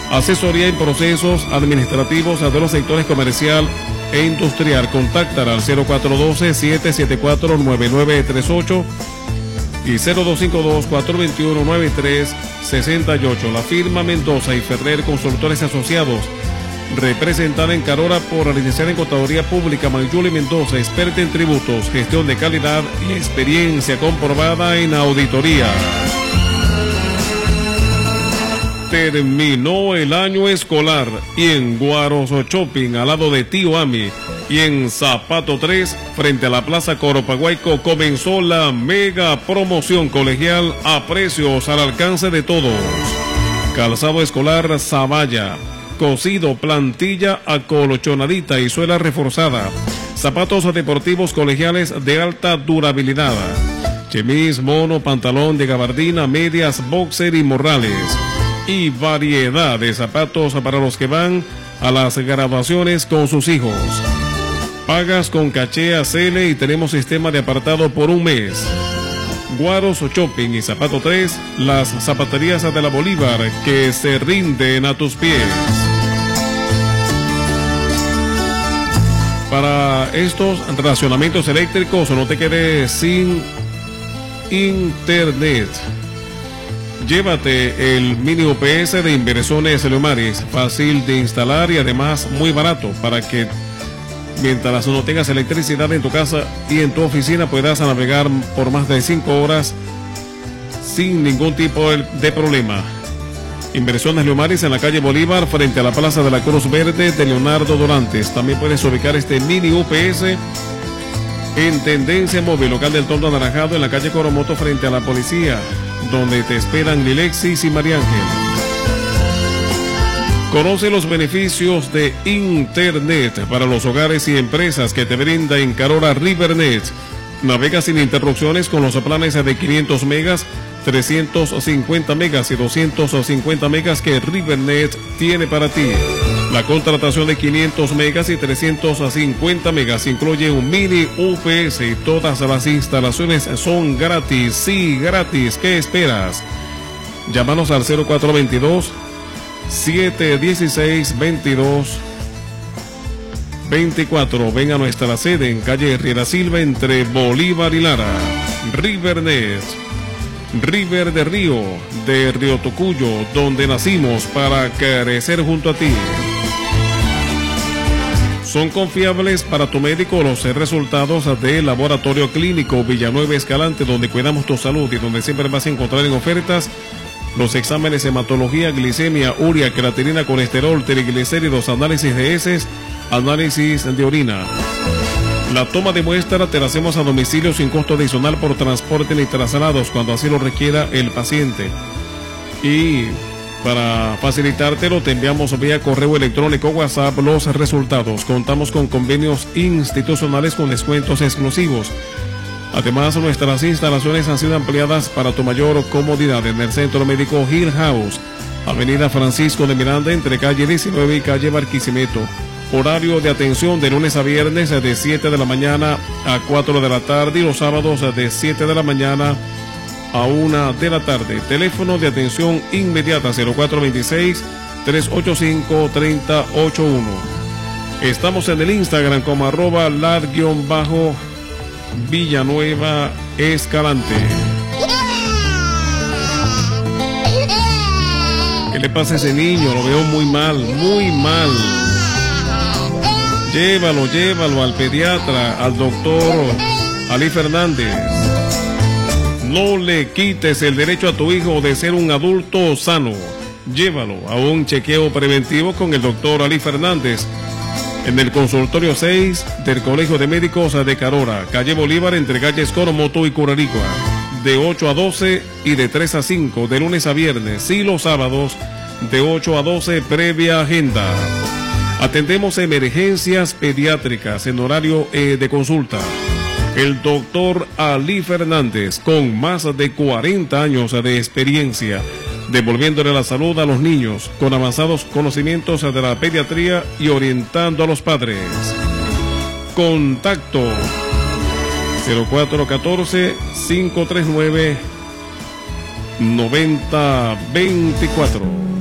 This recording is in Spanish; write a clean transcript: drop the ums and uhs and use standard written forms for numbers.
Asesoría en procesos administrativos de los sectores comercial e industrial. Contáctala al 0412-774-9938 y 0252-421-9368. La firma Mendoza y Ferrer Consultores Asociados, representada en Carora por la licenciada en Contaduría Pública Mayuli Mendoza, experta en tributos, gestión de calidad y experiencia comprobada en auditoría. Terminó el año escolar y en Guaros Shopping, al lado de Tío Ami, y en Zapato 3, frente a la Plaza Coropaguayco, comenzó la mega promoción colegial a precios al alcance de todos. Calzado escolar Zavalla, cosido, plantilla acolchonadita y suela reforzada. Zapatos deportivos colegiales de alta durabilidad. Chemis, mono, pantalón de gabardina, medias, boxer y morrales. Y variedad de zapatos para los que van a las graduaciones con sus hijos. Pagas con caché ACL y tenemos sistema de apartado por un mes. Guaros Shopping y Zapato 3, las zapaterías de la Bolívar que se rinden a tus pies. Para estos racionamientos eléctricos, no te quedes sin internet. Llévate el mini UPS de Inversiones Leomaris, fácil de instalar y además muy barato, para que mientras no tengas electricidad en tu casa y en tu oficina puedas navegar por más de 5 horas sin ningún tipo de problema. Inversiones Leomaris en la calle Bolívar, frente a la Plaza de la Cruz Verde de Leonardo Dorantes. También puedes ubicar este mini UPS en Tendencia Móvil, local del Tondo Anaranjado, en la calle Coromoto, frente a la policía, donde te esperan Lilexis y María Ángel. Conoce los beneficios de Internet para los hogares y empresas que te brinda en Carora Rivernet. Navega sin interrupciones con los planes de 500 megas, 350 megas y 250 megas que Rivernet tiene para ti. La contratación de 500 megas y 350 megas incluye un mini UPS y todas las instalaciones son gratis. Sí, gratis. ¿Qué esperas? Llámanos al 0422-716-2224. Ven a nuestra sede en calle Riera Silva entre Bolívar y Lara. Rivernet. River de Río Tocuyo, donde nacimos para crecer junto a ti. Son confiables para tu médico los resultados del Laboratorio Clínico Villanueva Escalante, donde cuidamos tu salud y donde siempre vas a encontrar en ofertas los exámenes de hematología, glicemia, urea, creatinina, colesterol, triglicéridos, análisis de heces, análisis de orina. La toma de muestra te la hacemos a domicilio sin costo adicional por transporte ni traslados cuando así lo requiera el paciente. Y para facilitártelo te enviamos vía correo electrónico o WhatsApp los resultados. Contamos con convenios institucionales con descuentos exclusivos. Además, nuestras instalaciones han sido ampliadas para tu mayor comodidad en el Centro Médico Hill House, Avenida Francisco de Miranda, entre calle 19 y calle Barquisimeto. Horario de atención de lunes a viernes de 7 de la mañana a 4 de la tarde y los sábados de 7 de la mañana a 1 de la tarde. Teléfono de atención inmediata 0426-385-3081. Estamos en el Instagram como @lar_Villanueva Escalante. ¿Qué le pasa a ese niño? Lo veo muy mal, muy mal. Llévalo al pediatra, al doctor Ali Fernández. No le quites el derecho a tu hijo de ser un adulto sano. Llévalo a un chequeo preventivo con el doctor Ali Fernández en el consultorio 6 del Colegio de Médicos de Carora, calle Bolívar, entre calles Coromoto y Curarigua, de 8 a 12 y de 3 a 5 de lunes a viernes, y los sábados de 8 a 12 previa agenda. Atendemos emergencias pediátricas en horario de consulta. El doctor Ali Fernández, con más de 40 años de experiencia, devolviéndole la salud a los niños, con avanzados conocimientos de la pediatría y orientando a los padres. Contacto 0414-539-9024.